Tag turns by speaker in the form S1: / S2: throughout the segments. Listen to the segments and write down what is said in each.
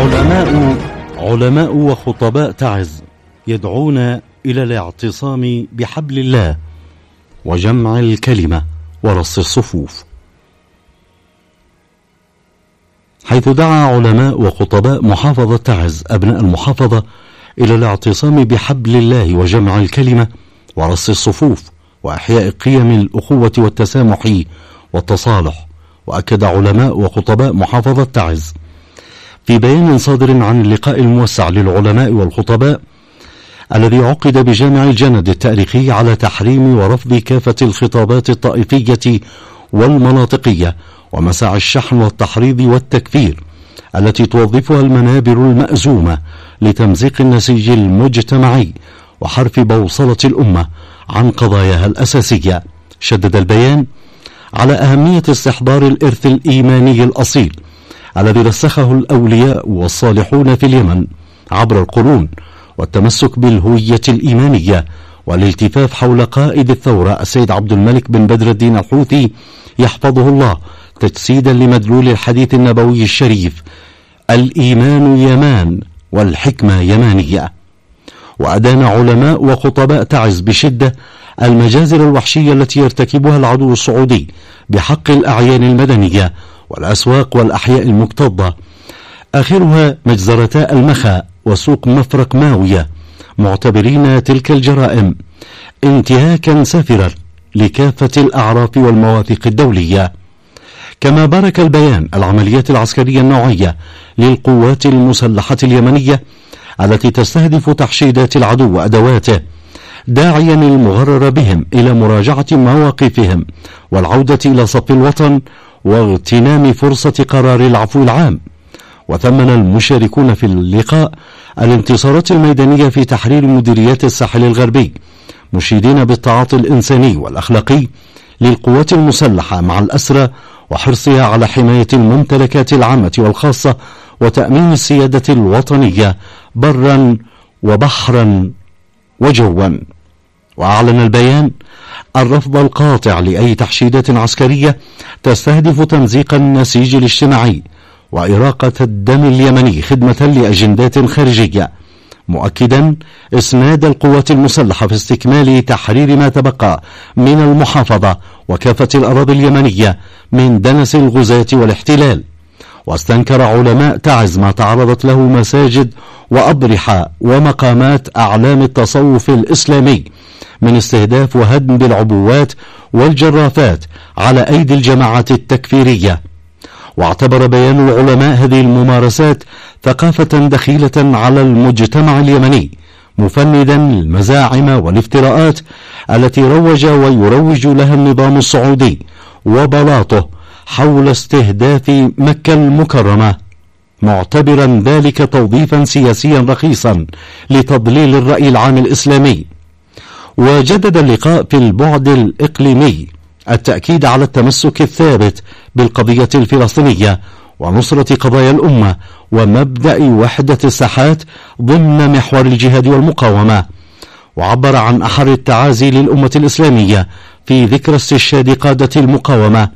S1: علماء وخطباء تعز يدعون إلى الاعتصام بحبل الله وجمع الكلمة ورص الصفوف، حيث دعا علماء وخطباء محافظة تعز أبناء المحافظة إلى الاعتصام بحبل الله وجمع الكلمة ورص الصفوف وإحياء قيم الأخوة والتسامح والتصالح. وأكد علماء وخطباء محافظة تعز في بيان صادر عن اللقاء الموسع للعلماء والخطباء الذي عقد بجامع الجند التاريخي على تحريم ورفض كافة الخطابات الطائفية والمناطقية ومساعي الشحن والتحريض والتكفير التي توظفها المنابر المأزومة لتمزيق النسيج المجتمعي وحرف بوصلة الأمة عن قضاياها الأساسية. شدد البيان على أهمية استحضار الإرث الإيماني الأصيل الذي رسخه الأولياء والصالحون في اليمن عبر القرون، والتمسك بالهوية الإيمانية والالتفاف حول قائد الثورة السيد عبد الملك بن بدر الدين الحوثي يحفظه الله، تجسيدا لمدلول الحديث النبوي الشريف: الإيمان يمان والحكمة يمانية. وأدان علماء وخطباء تعز بشدة المجازر الوحشية التي يرتكبها العدو السعودي بحق الأعيان المدنية والأسواق والأحياء المكتظة، آخرها مجزرتا المخا وسوق مفرق ماوية، معتبرين تلك الجرائم انتهاكا سافرا لكافة الأعراف والمواثيق الدولية. كما بارك البيان العمليات العسكرية النوعية للقوات المسلحة اليمنية التي تستهدف تحشيدات العدو وأدواته، داعيا المغرر بهم إلى مراجعة مواقفهم والعودة إلى صف الوطن واغتنام فرصة قرار العفو العام. وثمن المشاركون في اللقاء الانتصارات الميدانية في تحرير مديريات الساحل الغربي، مشيدين بالتعاطي الإنساني والأخلاقي للقوات المسلحة مع الأسرى وحرصها على حماية الممتلكات العامة والخاصة وتأمين السيادة الوطنية برا وبحرا وجوا. وأعلن البيان الرفض القاطع لأي تحشيدات عسكرية تستهدف تمزيق النسيج الاجتماعي وإراقة الدم اليمني خدمة لأجندات خارجية، مؤكدا إسناد القوات المسلحة في استكمال تحرير ما تبقى من المحافظة وكافة الأراضي اليمنية من دنس الغزاة والاحتلال. واستنكر علماء تعز ما تعرضت له مساجد وأضرحة ومقامات أعلام التصوف الإسلامي من استهداف وهدم بالعبوات والجرافات على أيدي الجماعات التكفيرية. واعتبر بيان العلماء هذه الممارسات ثقافة دخيلة على المجتمع اليمني، مفندا المزاعم والافتراءات التي روج ويروج لها النظام السعودي وبلاطه حول استهداف مكة المكرمة، معتبرا ذلك توظيفا سياسيا رخيصا لتضليل الرأي العام الإسلامي. وجدد اللقاء في البعد الإقليمي التأكيد على التمسك الثابت بالقضية الفلسطينية ونصرة قضايا الأمة ومبدأ وحدة الساحات ضمن محور الجهاد والمقاومة. وعبر عن أحر التعازي للأمة الإسلامية في ذكرى استشهاد قادة المقاومة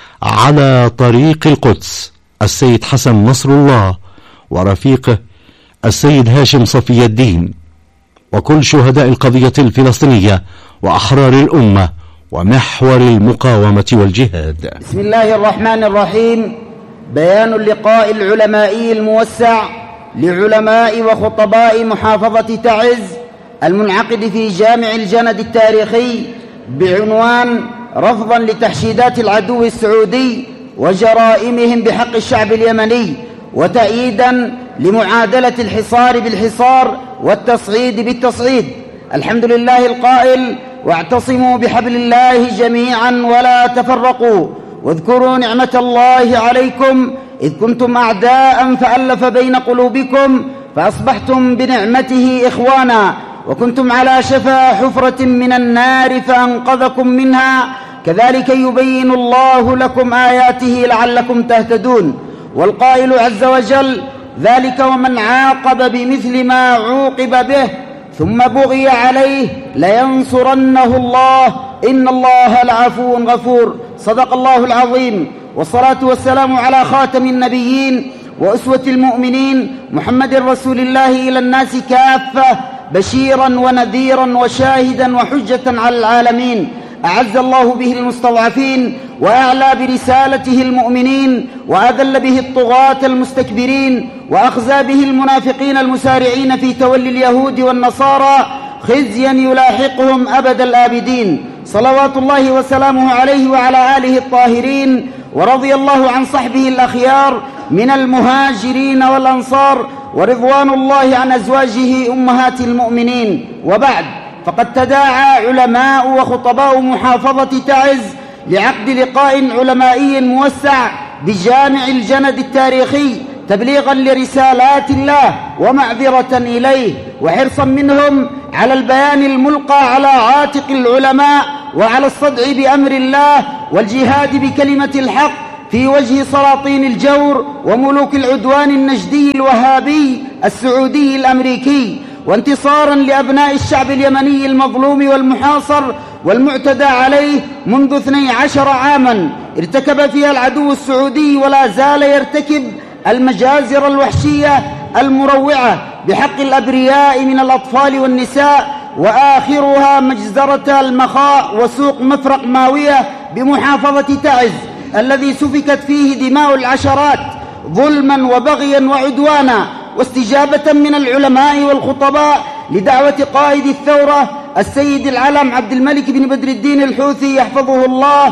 S1: على طريق القدس السيد حسن نصر الله ورفيقه السيد هاشم صفي الدين وكل شهداء القضية الفلسطينية وأحرار الأمة ومحور المقاومة والجهاد.
S2: بسم الله الرحمن الرحيم. بيان اللقاء العلمائي الموسع لعلماء وخطباء محافظة تعز المنعقد في جامع الجند التاريخي بعنوان رفضا لتحشيدات العدو السعودي وجرائمهم بحق الشعب اليمني، وتأييدا لمعادلة الحصار بالحصار والتصعيد بالتصعيد. الحمد لله القائل: واعتصموا بحبل الله جميعا ولا تفرقوا، واذكروا نعمة الله عليكم إذ كنتم أعداء فألف بين قلوبكم فأصبحتم بنعمته إخوانا، وكنتم على شفا حفرة من النار فأنقذكم منها، كذلك يبين الله لكم آياته لعلكم تهتدون. والقائل عز وجل: ذلك ومن عاقب بمثل ما عوقب به ثم بغي عليه لينصرنه الله إن الله لعفو غفور. صدق الله العظيم. والصلاة والسلام على خاتم النبيين وأسوة المؤمنين محمد رسول الله إلى الناس كافة بشيرا ونذيرا وشاهدا وحجة على العالمين، أعز الله به المستضعفين وأعلى برسالته المؤمنين وأذل به الطغاة المستكبرين وأخزى به المنافقين المسارعين في تولي اليهود والنصارى خزيا يلاحقهم أبد الآبدين، صلوات الله وسلامه عليه وعلى آله الطاهرين، ورضي الله عن صحبه الأخيار من المهاجرين والأنصار، ورضوان الله عن أزواجه أمهات المؤمنين. وبعد، فقد تداعى علماء وخطباء محافظة تعز لعقد لقاء علمائي موسع بجامع الجند التاريخي تبليغا لرسالات الله ومعذرة إليه، وحرصا منهم على البيان الملقى على عاتق العلماء وعلى الصدع بأمر الله والجهاد بكلمة الحق في وجه سلاطين الجور وملوك العدوان النجدي الوهابي السعودي الأمريكي، وانتصارا لأبناء الشعب اليمني المظلوم والمحاصر والمعتدى عليه منذ 12 عاما ارتكب فيها العدو السعودي ولا زال يرتكب المجازر الوحشية المروعة بحق الأبرياء من الأطفال والنساء، وآخرها مجزرة المخاء وسوق مفرق ماوية بمحافظة تعز الذي سفكت فيه دماء العشرات ظلما وبغيا وعدوانا، واستجابة من العلماء والخطباء لدعوة قائد الثورة السيد العلم عبد الملك بن بدر الدين الحوثي يحفظه الله،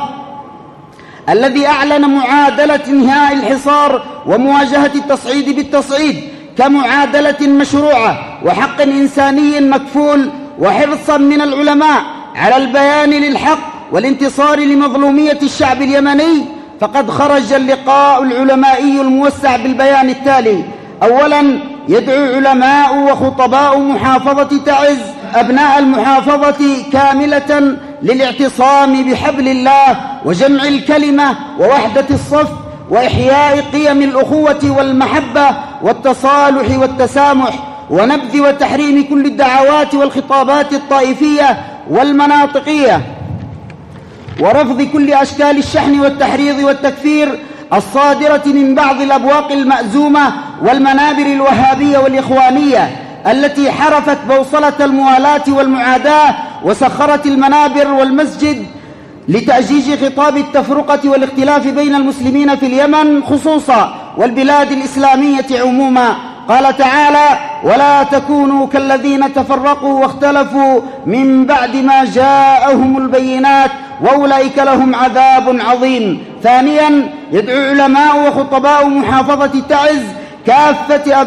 S2: الذي أعلن معادلة إنهاء الحصار ومواجهة التصعيد بالتصعيد كمعادلة مشروعة وحق إنساني مكفول، وحرصا من العلماء على البيان للحق والانتصار لمظلومية الشعب اليمني، فقد خرج اللقاء العلمائي الموسع بالبيان التالي: أولا، يدعو علماء وخطباء محافظة تعز أبناء المحافظة كاملة للاعتصام بحبل الله وجمع الكلمة ووحدة الصف وإحياء قيم الأخوة والمحبة والتصالح والتسامح، ونبذ وتحريم كل الدعوات والخطابات الطائفية والمناطقية، ورفض كل أشكال الشحن والتحريض والتكفير الصادرة من بعض الأبواق المأزومة والمنابر الوهابية والإخوانية التي حرفت بوصلة الموالاة والمعاداة وسخرت المنابر والمسجد لتأجيج خطاب التفرقة والاختلاف بين المسلمين في اليمن خصوصا والبلاد الإسلامية عموما. قال تعالى: ولا تكونوا كالذين تفرقوا واختلفوا من بعد ما جاءهم البينات وأولئك لهم عذاب عظيم. ثانيا، يدعو علماء وخطباء محافظة تعز كافة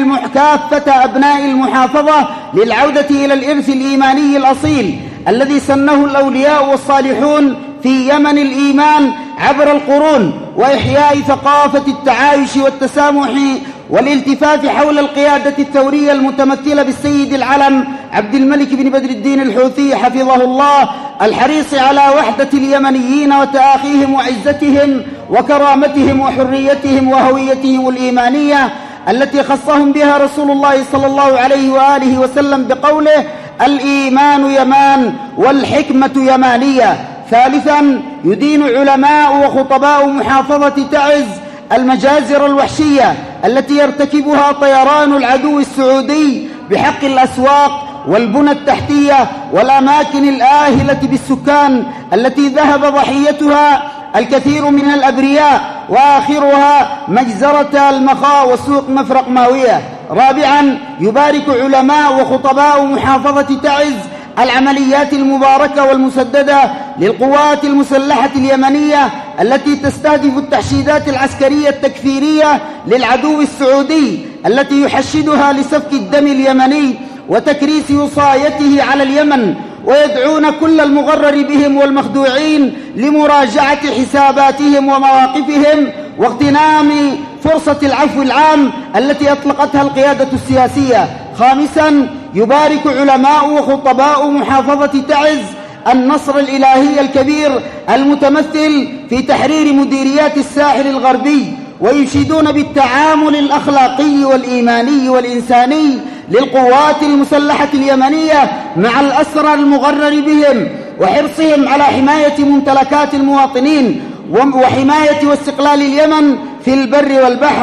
S2: أبناء المحافظة للعودة إلى الإرث الإيماني الأصيل الذي سنه الأولياء والصالحون في يمن الإيمان عبر القرون، وإحياء ثقافة التعايش والتسامح والالتفاف حول القيادة الثورية المتمثلة بالسيد العلم عبد الملك بن بدر الدين الحوثي حفظه الله، الحريص على وحدة اليمنيين وتآخيهم وعزتهم وكرامتهم وحريتهم وهويتهم الإيمانية التي خصهم بها رسول الله صلى الله عليه وآله وسلم بقوله: الإيمان يمان والحكمة يمانية. ثالثا، يدين علماء وخطباء محافظة تعز المجازر الوحشية التي يرتكبها طيران العدو السعودي بحق الأسواق والبنى التحتية والأماكن الآهلة بالسكان التي ذهب ضحيتها الكثير من الأبرياء، وآخرها مجزرة المخاء وسوق مفرق ماوية. رابعا، يبارك علماء وخطباء محافظة تعز العمليات المباركة والمسددة للقوات المسلحة اليمنية التي تستهدف التحشيدات العسكرية التكفيرية للعدو السعودي التي يحشدها لسفك الدم اليمني وتكريس وصايته على اليمن، ويدعون كل المغرر بهم والمخدوعين لمراجعة حساباتهم ومواقفهم واغتنام فرصة العفو العام التي أطلقتها القيادة السياسية. خامسا، يبارك علماء وخطباء محافظة تعز النصر الإلهي الكبير المتمثل في تحرير مديريات الساحل الغربي، ويشيدون بالتعامل الأخلاقي والإيماني والإنساني للقوات المسلحة اليمنية مع الأسرى المغرر بهم، وحرصهم على حماية ممتلكات المواطنين وحماية واستقلال اليمن في البر والبحر.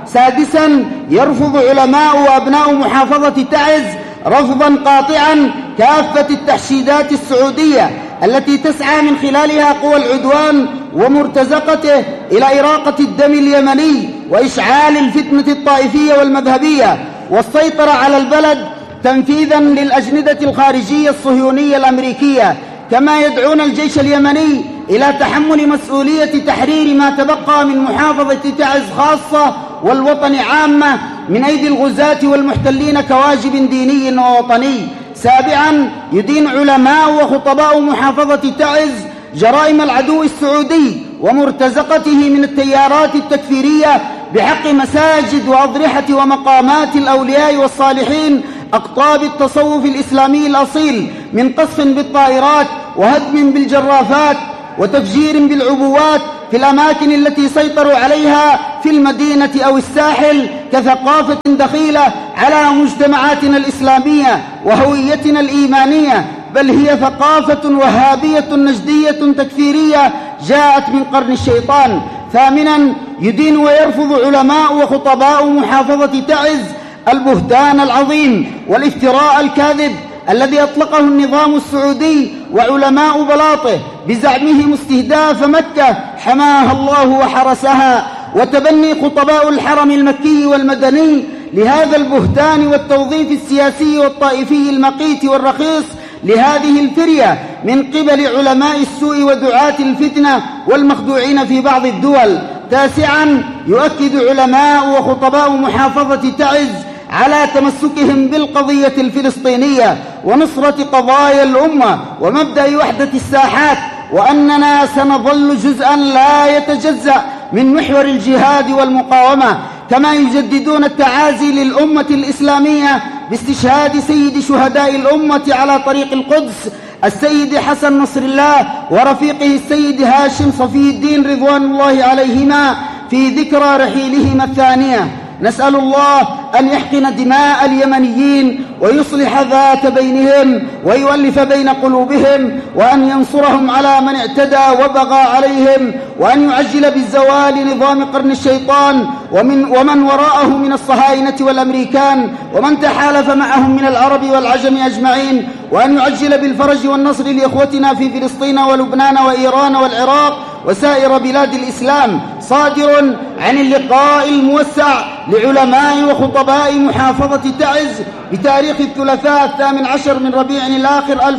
S2: سادسا، يرفض علماء وأبناء محافظة تعز رفضا قاطعا كافة التحشيدات السعودية التي تسعى من خلالها قوى العدوان ومرتزقته إلى إراقة الدم اليمني وإشعال الفتنة الطائفية والمذهبية والسيطرة على البلد تنفيذا للأجندة الخارجية الصهيونية الأمريكية، كما يدعون الجيش اليمني إلى تحمل مسؤولية تحرير ما تبقى من محافظة تعز خاصة والوطن عامة من أيدي الغزاة والمحتلين كواجب ديني ووطني. سابعا، يدين علماء وخطباء محافظة تعز جرائم العدو السعودي ومرتزقته من التيارات التكفيرية بحق مساجد وأضرحة ومقامات الأولياء والصالحين أقطاب التصوف الإسلامي الأصيل من قصف بالطائرات وهدم بالجرافات وتفجير بالعبوات في الأماكن التي سيطروا عليها في المدينة أو الساحل كثقافة دخيلة على مجتمعاتنا الإسلامية وهويتنا الإيمانية، بل هي ثقافة وهابية نجدية تكفيرية جاءت من قرن الشيطان. ثامنا، يدين ويرفض علماء وخطباء محافظة تعز البهتان العظيم والافتراء الكاذب الذي أطلقه النظام السعودي وعلماء بلاطه بزعمهم استهداف مكة حماها الله وحرسها، وتبني خطباء الحرم المكي والمدني لهذا البهتان والتوظيف السياسي والطائفي المقيت والرخيص لهذه الفرية من قبل علماء السوء ودعاة الفتنة والمخدوعين في بعض الدول. تاسعا، يؤكد علماء وخطباء محافظة تعز على تمسكهم بالقضية الفلسطينية ونصرة قضايا الأمة ومبدأ وحدة الساحات، وأننا سنظل جزءا لا يتجزأ من محور الجهاد والمقاومة، كما يجددون التعازي للأمة الإسلامية باستشهاد سيد شهداء الأمة على طريق القدس السيد حسن نصر الله ورفيقه السيد هاشم صفي الدين رضوان الله عليهما في ذكرى رحيلهما الثانية. نسأل الله أن يحقن دماء اليمنيين ويصلح ذات بينهم ويؤلف بين قلوبهم، وأن ينصرهم على من اعتدى وبغى عليهم، وأن يعجل بالزوال نظام قرن الشيطان ومن وراءه من الصهاينة والأمريكان ومن تحالف معهم من العرب والعجم أجمعين، وأن يعجل بالفرج والنصر لإخوتنا في فلسطين ولبنان وإيران والعراق وسائر بلاد الإسلام. صادر عن اللقاء الموسع لعلماء وخطباء محافظة تعز بتاريخ الثلاثاء 18 من ربيع الآخر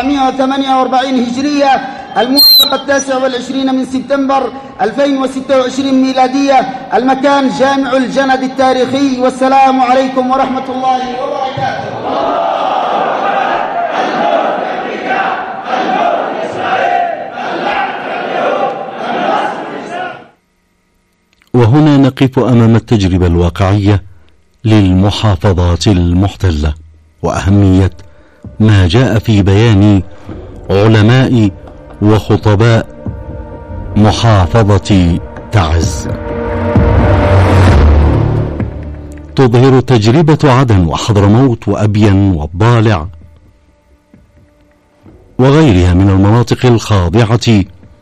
S2: 1448 هجرية الموافق 29 من سبتمبر 2026 ميلادية. المكان جامع الجند التاريخي. والسلام عليكم ورحمة الله وبركاته.
S1: وهنا نقف أمام التجربة الواقعية للمحافظات المحتلة وأهمية ما جاء في بيان علماء وخطباء محافظة تعز. تظهر تجربة عدن وحضرموت وأبين والضالع وغيرها من المناطق الخاضعة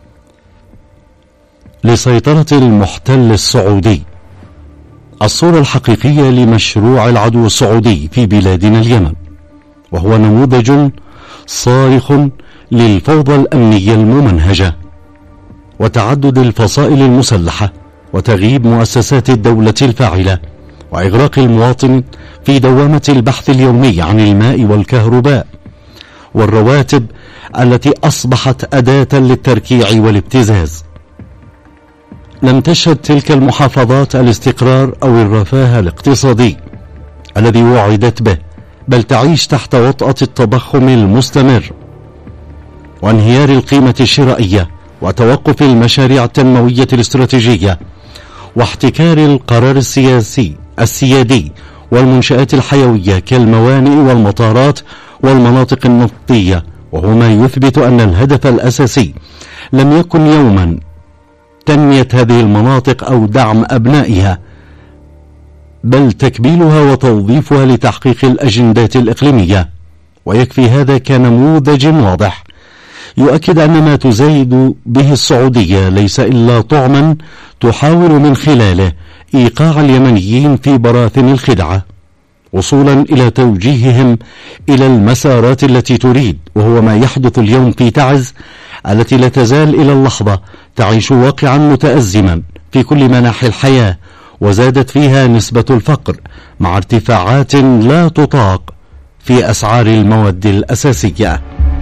S1: لسيطرة المحتل السعودي الصورة الحقيقية لمشروع العدو السعودي في بلادنا اليمن، وهو نموذج صارخ للفوضى الأمنية الممنهجة وتعدد الفصائل المسلحة وتغييب مؤسسات الدولة الفاعلة وإغراق المواطن في دوامة البحث اليومي عن الماء والكهرباء والرواتب التي أصبحت أداة للتركيع والابتزاز. لم تشهد تلك المحافظات الاستقرار أو الرفاه الاقتصادي الذي وعدت به، بل تعيش تحت وطأة التضخم المستمر وانهيار القيمة الشرائية وتوقف المشاريع التنموية الاستراتيجية واحتكار القرار السيادي والمنشآت الحيوية كالموانئ والمطارات والمناطق النفطية، وهو ما يثبت أن الهدف الأساسي لم يكن يوما تنمية هذه المناطق أو دعم أبنائها، بل تكبيلها وتوظيفها لتحقيق الأجندات الإقليمية. ويكفي هذا كنموذج واضح يؤكد أن ما تزايد به السعودية ليس إلا طعما تحاول من خلاله إيقاع اليمنيين في براثن الخدعة وصولا إلى توجيههم إلى المسارات التي تريد، وهو ما يحدث اليوم في تعز التي لا تزال إلى اللحظة تعيش واقعا متأزما في كل مناحي الحياة، وزادت فيها نسبة الفقر مع ارتفاعات لا تطاق في أسعار المواد الأساسية.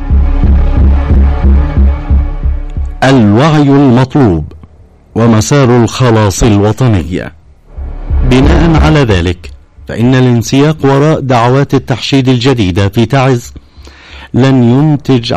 S1: الوعي المطلوب ومسار الخلاص الوطني. بناء على ذلك فإن الانسياق وراء دعوات التحشيد الجديدة في تعز لن ينتج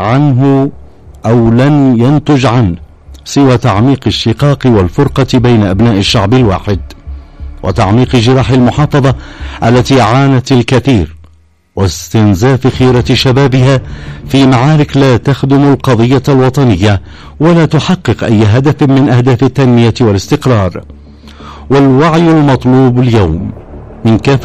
S1: عنه سوى تعميق الشقاق والفرقة بين أبناء الشعب الواحد، وتعميق جراح المحافظة التي عانت الكثير، واستنزاف خيرة شبابها في معارك لا تخدم القضية الوطنية ولا تحقق أي هدف من أهداف التنمية والاستقرار. والوعي المطلوب اليوم من كافة